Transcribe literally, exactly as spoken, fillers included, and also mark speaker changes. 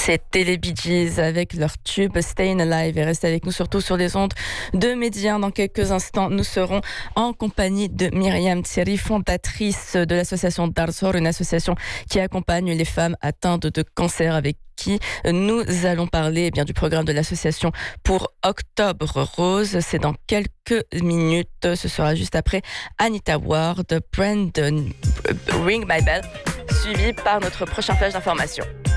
Speaker 1: C'était les Bee Gees avec leur tube Stayin' Alive. Et restez avec nous surtout sur les ondes de Média. Dans quelques instants, nous serons en compagnie de Myriam Thierry, fondatrice de l'association Darzor, une association qui accompagne les femmes atteintes de cancer, avec qui nous allons parler eh bien, du programme de l'association pour Octobre Rose. C'est dans quelques minutes. Ce sera juste après Anita Ward, Brandon, Ring My Bell, suivi par notre prochain flash d'information.